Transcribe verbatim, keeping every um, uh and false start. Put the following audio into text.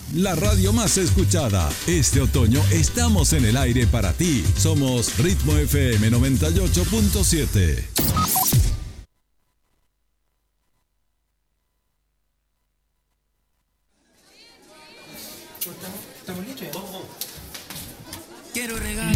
la radio más escuchada. Este otoño estamos en el aire para ti. Somos Ritmo F M noventa y ocho punto siete. Quiero regalar.